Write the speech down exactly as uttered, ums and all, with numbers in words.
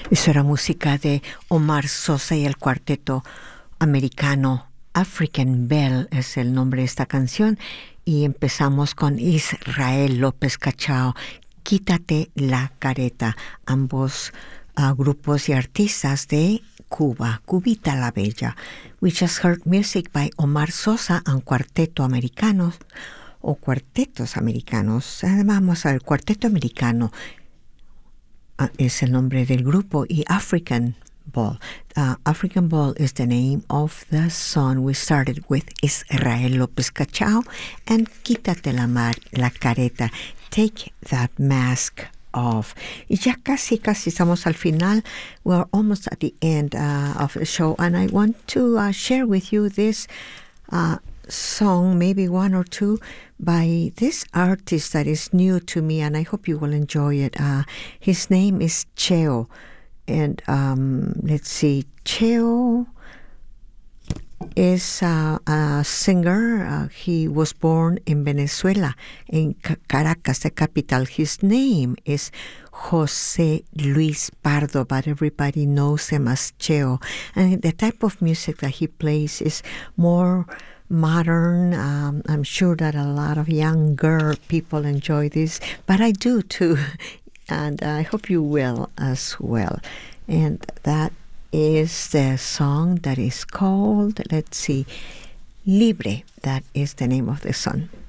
Eso era música de Omar Sosa y el cuarteto americano African Bell, es el nombre de esta canción. Y empezamos con Israel López Cachao, Quítate la careta, ambos uh, grupos y artistas de Cuba, Cubita la Bella. We just heard music by Omar Sosa and Cuarteto Americanos, o Cuartetos Americanos. Vamos al Cuarteto Americano. Uh, es el nombre del grupo, y African Ball. Uh, African Ball is the name of the song. We started with Israel López Cachao and Quítate la, mar, la careta, Take that mask off. Y ya casi, casi estamos al final. We're almost at the end uh, of the show, and I want to uh, share with you this uh, song, maybe one or two, by this artist that is new to me, and I hope you will enjoy it. Uh, his name is Cheo, and um, let's see, Cheo is uh, a singer. Uh, he was born in Venezuela, in Caracas, the capital. His name is Jose Luis Pardo, but everybody knows him as Cheo. And the type of music that he plays is more modern. Um, I'm sure that a lot of younger people enjoy this, but I do too, and I hope you will as well. And that is the song that is called, let's see, Libre. That is the name of the song.